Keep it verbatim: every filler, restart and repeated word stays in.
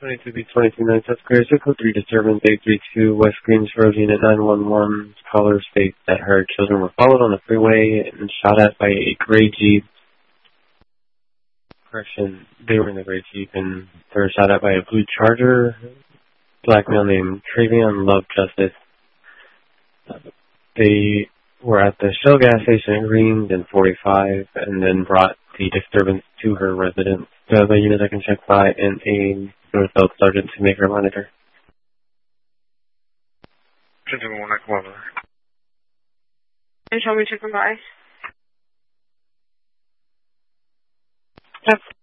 twenty-two B twenty-two nine South Square, Circle three disturbance eight three two West Greens Road, Unit nine one one. Caller states that her children were followed on the freeway and shot at by a gray Jeep. Correction, they were in the gray Jeep and they were shot at by a blue Charger. Black male named Travion Love Justice. They were at the Shell gas station in Greens in forty-five and then brought the disturbance to her residence. So the unit I can check by and a Northfield sergeant to make her monitor. ten one, I come over. Can you tell me to come by? Yep.